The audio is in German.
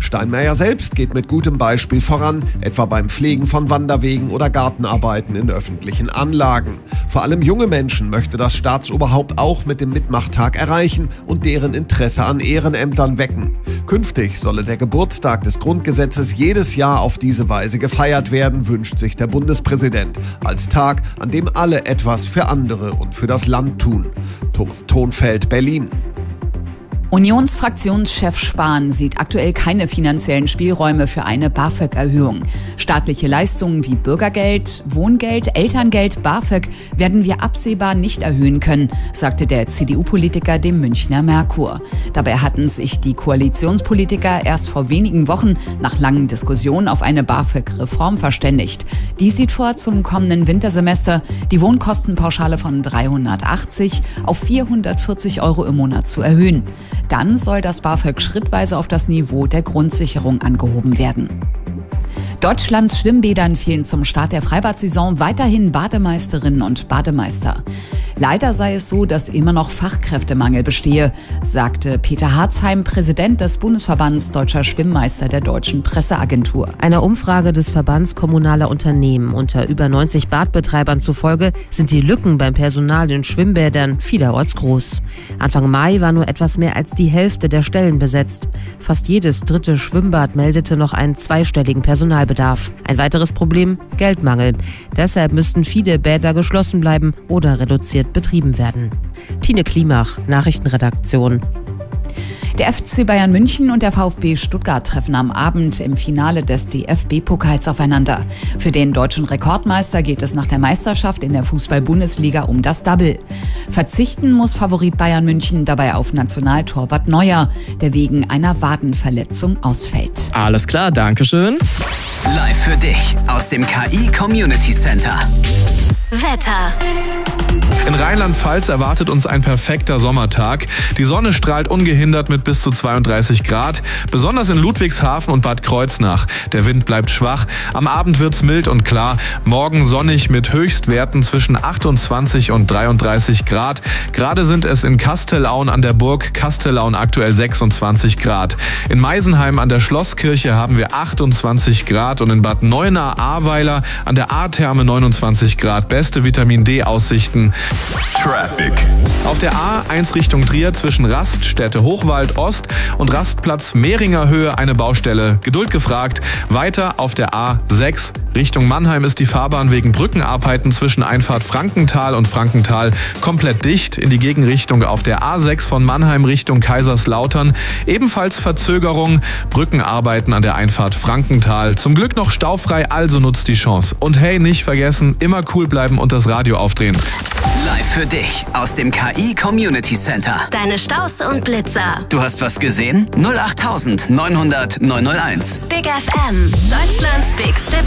Steinmeier selbst geht mit gutem Beispiel voran, etwa beim Pflegen von Wanderwegen oder Gartenarbeiten in öffentlichen Anlagen. Vor allem junge Menschen möchte das Staatsoberhaupt auch mit dem Mitmachtag erreichen und deren Interesse an Ehrenämtern wecken. Künftig solle der Geburtstag des Grundgesetzes jedes Jahr auf diese Weise gefeiert werden, wünscht sich der Bundespräsident. Als Tag, an dem alle etwas für andere und für das Land tun. Thomas Thonfeld, Berlin. Unionsfraktionschef Spahn sieht aktuell keine finanziellen Spielräume für eine BAföG-Erhöhung. Staatliche Leistungen wie Bürgergeld, Wohngeld, Elterngeld, BAföG werden wir absehbar nicht erhöhen können, sagte der CDU-Politiker dem Münchner Merkur. Dabei hatten sich die Koalitionspolitiker erst vor wenigen Wochen nach langen Diskussionen auf eine BAföG-Reform verständigt. Die sieht vor, zum kommenden Wintersemester die Wohnkostenpauschale von 380 auf 440 € im Monat zu erhöhen. Dann soll das BAföG schrittweise auf das Niveau der Grundsicherung angehoben werden. Deutschlands Schwimmbädern fehlen zum Start der Freibad-Saison weiterhin Bademeisterinnen und Bademeister. Leider sei es so, dass immer noch Fachkräftemangel bestehe, sagte Peter Harzheim, Präsident des Bundesverbands Deutscher Schwimmmeister der Deutschen Presseagentur. Einer Umfrage des Verbands kommunaler Unternehmen unter über 90 Badbetreibern zufolge sind die Lücken beim Personal in Schwimmbädern vielerorts groß. Anfang Mai war nur etwas mehr als die Hälfte der Stellen besetzt. Fast jedes dritte Schwimmbad meldete noch einen zweistelligen Personalbedarf. Ein weiteres Problem: Geldmangel. Deshalb müssten viele Bäder geschlossen bleiben oder reduziert betrieben werden. Tine Klimach, Nachrichtenredaktion. Der FC Bayern München und der VfB Stuttgart treffen am Abend im Finale des DFB-Pokals aufeinander. Für den deutschen Rekordmeister geht es nach der Meisterschaft in der Fußball-Bundesliga um das Double. Verzichten muss Favorit Bayern München dabei auf Nationaltorwart Neuer, der wegen einer Wadenverletzung ausfällt. Alles klar, dankeschön. Live für dich aus dem KI Community Center. Wetter. In Rheinland-Pfalz erwartet uns ein perfekter Sommertag. Die Sonne strahlt ungehindert mit bis zu 32 Grad, besonders in Ludwigshafen und Bad Kreuznach. Der Wind bleibt schwach, am Abend wird's mild und klar. Morgen sonnig mit Höchstwerten zwischen 28 und 33 Grad. Gerade sind es in Kastellaun an der Burg Kastellaun aktuell 26 Grad. In Meisenheim an der Schlosskirche haben wir 28 Grad und in Bad Neuenahr-Ahrweiler an der Ahrtherme 29 Grad. Beste Vitamin-D-Aussichten. Traffic. Auf der A1 Richtung Trier zwischen Raststätte Hochwald Ost und Rastplatz Mehringer Höhe eine Baustelle. Geduld gefragt. Weiter auf der A6 Richtung Mannheim ist die Fahrbahn wegen Brückenarbeiten zwischen Einfahrt Frankenthal und Frankenthal komplett dicht. In die Gegenrichtung auf der A6 von Mannheim Richtung Kaiserslautern ebenfalls Verzögerung. Brückenarbeiten an der Einfahrt Frankenthal. Zum Glück noch staufrei, also nutzt die Chance. Und hey, nicht vergessen, immer cool bleiben und das Radio aufdrehen. Live für dich aus dem KI Community Center. Deine Staus und Blitzer. Du hast was gesehen? 08900 901. Big FM, Deutschlands bigste